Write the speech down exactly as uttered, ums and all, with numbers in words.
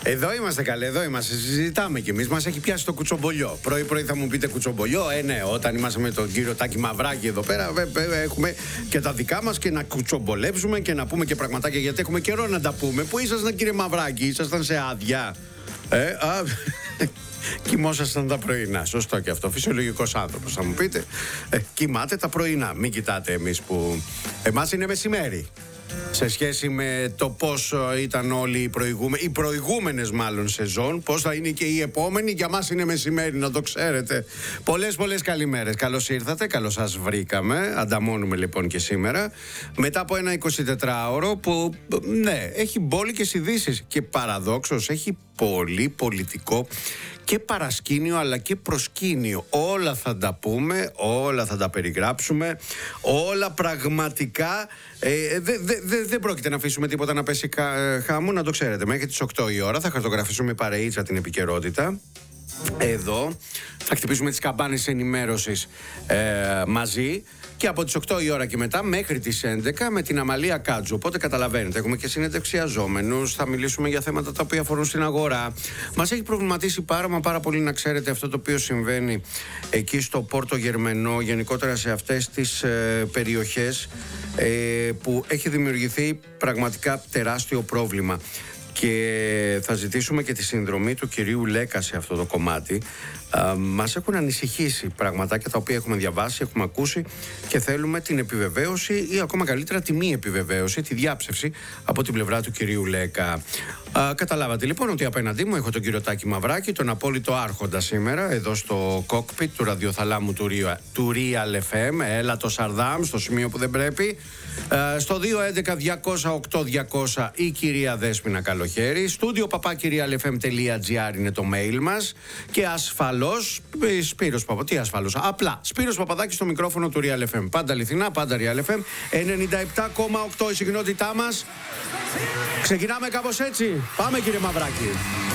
Εδώ είμαστε καλέ, εδώ είμαστε. Συζητάμε κι εμείς. Μας έχει πιάσει το κουτσομπολιό. Πρωί-πρωί θα μου πείτε κουτσομπολιό. Ε, ναι, όταν είμαστε με τον κύριο Τάκη Μαυράκη εδώ πέρα, έχουμε και τα δικά μας και να κουτσομπολέψουμε και να πούμε και πραγματάκια. Γιατί έχουμε καιρό να τα πούμε. Πού ήσασταν, κύριε Μαυράκη, ήσασταν σε άδεια. Ε, α, κοιμόσασταν τα πρωινά. Σωστό και αυτό. Φυσιολογικός άνθρωπος, θα μου πείτε. Ε, κοιμάτε τα πρωινά. Μην κοιτάτε εμείς που. Εμάς είναι μεσημέρι. Σε σχέση με το πώς ήταν όλοι οι προηγούμενοι, οι προηγούμενες μάλλον σεζόν, πώς θα είναι και οι επόμενοι, για μας είναι μεσημέρι, να το ξέρετε. Πολλές πολλές καλημέρες. Καλώς ήρθατε, καλώς σας βρήκαμε. Ανταμώνουμε λοιπόν και σήμερα. Μετά από ένα εικοσιτετράωρο που, ναι, έχει μπόλικες ειδήσεις και παραδόξως έχει πολύ πολιτικό και παρασκήνιο αλλά και προσκήνιο. Όλα θα τα πούμε, όλα θα τα περιγράψουμε, όλα πραγματικά ε, δεν δε, δε, δε πρόκειται να αφήσουμε τίποτα να πέσει χάμου, να το ξέρετε. Μέχρι τις οκτώ η ώρα θα χαρτογραφήσουμε παρεΐτσα την επικαιρότητα. Εδώ θα χτυπήσουμε τις καμπάνες ενημέρωσης ε, μαζί και από τις οκτώ η ώρα και μετά μέχρι τις έντεκα με την Αμαλία Κάτζου. Οπότε καταλαβαίνετε, έχουμε και συνεντευξιαζόμενους, θα μιλήσουμε για θέματα τα οποία αφορούν στην αγορά. Μας έχει προβληματίσει πάρα μα πάρα πολύ, να ξέρετε, αυτό το οποίο συμβαίνει εκεί στο Πόρτο Γερμενό, γενικότερα σε αυτές τις ε, περιοχές ε, που έχει δημιουργηθεί πραγματικά τεράστιο πρόβλημα. Και θα ζητήσουμε και τη συνδρομή του κυρίου Λέκα σε αυτό το κομμάτι. Α, μας έχουν ανησυχήσει πραγματάκια τα οποία έχουμε διαβάσει, έχουμε ακούσει και θέλουμε την επιβεβαίωση ή ακόμα καλύτερα τη μη επιβεβαίωση, τη διάψευση από την πλευρά του κυρίου Λέκα. Α, καταλάβατε λοιπόν ότι απέναντί μου έχω τον κύριο Τάκη Μαυράκη, τον απόλυτο άρχοντα σήμερα εδώ στο κόκπιτ του ραδιοθαλάμου του, του Real εφ εμ. Έλα το Σαρδάμ στο σημείο που δεν πρέπει. Α, στο δύο έντεκα διακόσια οκτώ διακόσια η κυρία Δέσποινα Καλοχέρη. Στούντιο παπάκι real f m τελεία g r είναι το mail μας. Και ασφαλώς Σπύρος Παπα... Τι ασφαλώς, απλά Σπύρος Παπαδάκης στο μικρόφωνο του Real εφ εμ. Πάντα αληθινά, πάντα Real εφ εμ. ενενήντα επτά κόμμα οκτώ η συχνότητά μας. Ξεκινάμε κάπως έτσι. Πάμε, κύριε Μαυράκη.